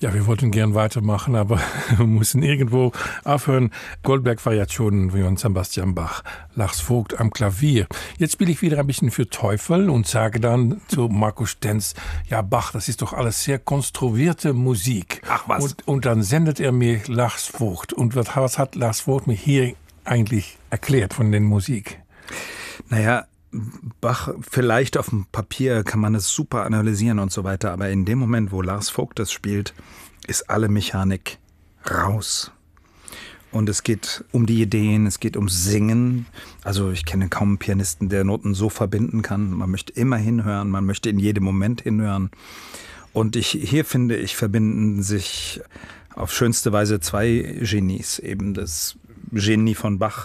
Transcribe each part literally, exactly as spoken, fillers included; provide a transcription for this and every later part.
Ja, wir wollten gern weitermachen, aber wir müssen irgendwo aufhören. Goldberg-Variationen von Sebastian Bach, Lars Vogt am Klavier. Jetzt spiele ich wieder ein bisschen für Teufel und sage dann zu Markus Stenz, ja Bach, das ist doch alles sehr konstruierte Musik. Ach was. Und, und dann sendet er mir Lars Vogt. Und was, was hat Lars Vogt mir hier eigentlich erklärt von der Musik? Naja, Bach, vielleicht auf dem Papier kann man es super analysieren und so weiter, aber in dem Moment, wo Lars Vogt das spielt, ist alle Mechanik raus. Und es geht um die Ideen, es geht ums Singen. Also ich kenne kaum einen Pianisten, der Noten so verbinden kann. Man möchte immer hinhören, man möchte in jedem Moment hinhören. Und ich, hier finde ich, verbinden sich auf schönste Weise zwei Genies, eben das Genie von Bach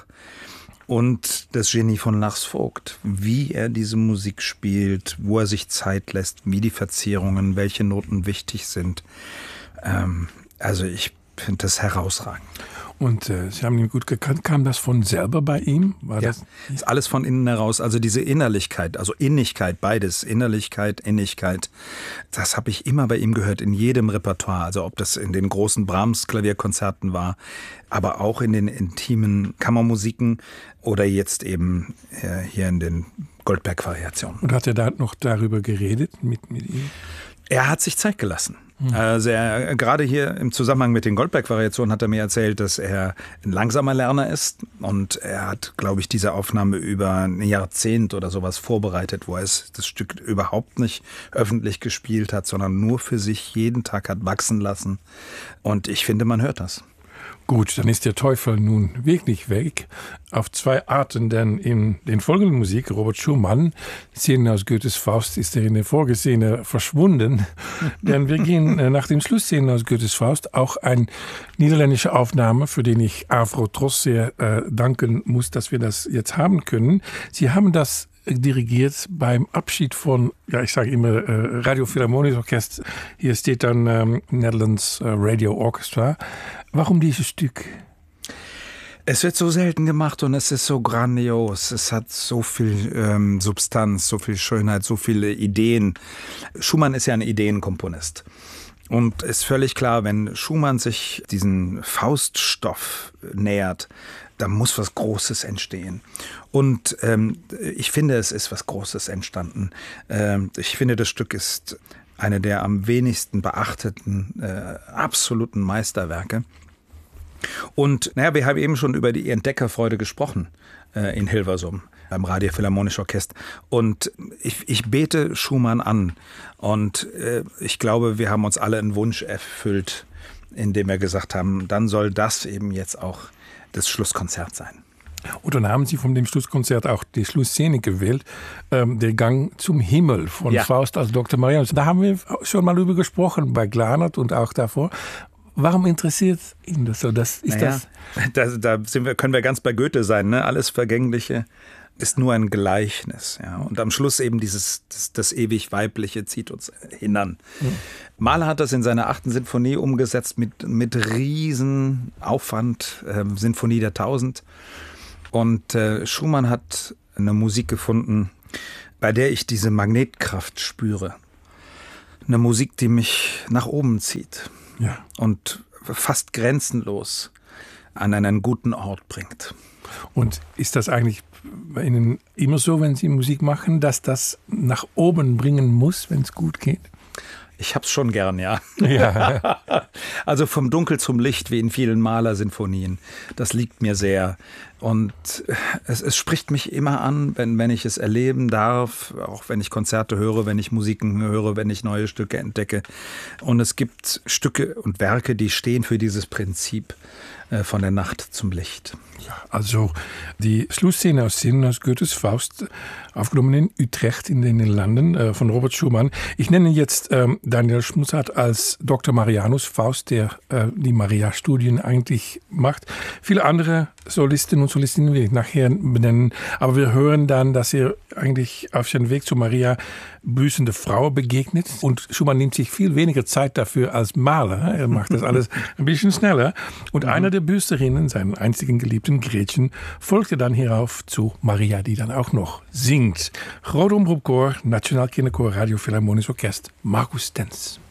und das Genie von Lars Vogt, wie er diese Musik spielt, wo er sich Zeit lässt, wie die Verzierungen, welche Noten wichtig sind. Ähm, also ich finde das herausragend. Und äh, Sie haben ihn gut gekannt. Kam das von selber bei ihm? War ja, das ist alles von innen heraus. Also diese Innerlichkeit, also Innigkeit, beides, Innerlichkeit, Innigkeit, das habe ich immer bei ihm gehört, in jedem Repertoire. Also ob das in den großen Brahms-Klavierkonzerten war, aber auch in den intimen Kammermusiken oder jetzt eben äh, hier in den Goldberg-Variationen. Und hat er da noch darüber geredet mit, mit ihm? Er hat sich Zeit gelassen. Also er, gerade hier im Zusammenhang mit den Goldberg-Variationen hat er mir erzählt, dass er ein langsamer Lerner ist und er hat, glaube ich, diese Aufnahme über ein Jahrzehnt oder sowas vorbereitet, wo er es, das Stück überhaupt nicht öffentlich gespielt hat, sondern nur für sich jeden Tag hat wachsen lassen. Und ich finde, man hört das. Gut, dann ist der Teufel nun wirklich weg. Auf zwei Arten, denn in den folgenden Musik, Robert Schumann, Szenen aus Goethes Faust, ist er in der Vorgesehene verschwunden. Denn wir gehen nach dem Schluss Szenen aus Goethes Faust auch eine niederländische Aufnahme, für den ich Afro Trost sehr äh, danken muss, dass wir das jetzt haben können. Sie haben das dirigiert beim Abschied von, ja, ich sage immer äh, Radio Philharmonisch Orchester. Hier steht dann ähm, Netherlands äh, Radio Orchestra. Warum dieses Stück? Es wird so selten gemacht und es ist so grandios. Es hat so viel ähm, Substanz, so viel Schönheit, so viele Ideen. Schumann ist ja ein Ideenkomponist. Und es ist völlig klar, wenn Schumann sich diesen Fauststoff nähert, da muss was Großes entstehen. Und ähm, ich finde, es ist was Großes entstanden. Ähm, ich finde, das Stück ist eine der am wenigsten beachteten, äh, absoluten Meisterwerke. Und naja, wir haben eben schon über die Entdeckerfreude gesprochen äh, in Hilversum beim Radio Philharmonisch Orchester. Und ich, ich bete Schumann an. Und äh, ich glaube, wir haben uns alle einen Wunsch erfüllt, indem wir gesagt haben, dann soll das eben jetzt auch das Schlusskonzert sein. Und dann haben Sie von dem Schlusskonzert auch die Schlussszene gewählt, ähm, der Gang zum Himmel von ja. Faust als Doktor Marianus. Da haben wir schon mal drüber gesprochen, bei Glanert und auch davor. Warum interessiert ihn das so? Das, ist naja, das? Da, da sind wir, können wir ganz bei Goethe sein, ne? Alles Vergängliche ist nur ein Gleichnis. Ja? Und am Schluss eben dieses, das, das ewig Weibliche zieht uns hinan. Mhm. Mahler hat das in seiner achten Sinfonie umgesetzt mit, mit riesen Aufwand, äh, Sinfonie der Tausend. Und äh, Schumann hat eine Musik gefunden, bei der ich diese Magnetkraft spüre. Eine Musik, die mich nach oben zieht. Ja. Und fast grenzenlos an einen guten Ort bringt. Und ist das eigentlich bei Ihnen immer so, wenn Sie Musik machen, dass das nach oben bringen muss, wenn es gut geht? Ich hab's schon gern, ja. ja. Also vom Dunkel zum Licht, wie in vielen Mahler-Sinfonien. Das liegt mir sehr. Und es, es spricht mich immer an, wenn, wenn ich es erleben darf, auch wenn ich Konzerte höre, wenn ich Musiken höre, wenn ich neue Stücke entdecke. Und es gibt Stücke und Werke, die stehen für dieses Prinzip äh, von der Nacht zum Licht. Ja, also die Schlussszene aus Szenen aus Goethes Faust, aufgenommen in Utrecht in den Niederlanden äh, von Robert Schumann. Ich nenne jetzt ähm, Daniel Schmutzert als Doktor Marianus Faust, der äh, die Maria-Studien eigentlich macht. Viele andere Solistinnen und Solistinnen will ich nachher benennen, aber wir hören dann, dass er eigentlich auf seinem Weg zu Maria büßende Frau begegnet und Schumann nimmt sich viel weniger Zeit dafür als Mahler. Er macht das alles ein bisschen schneller und mhm. einer der Büßerinnen, seinen einzigen geliebten Gretchen, folgte dann hierauf zu Maria, die dann auch noch singt. Groot Omroep Koor, Nationaal Kinderkoor, Radio Philharmonisch Orkest, Markus Stenz.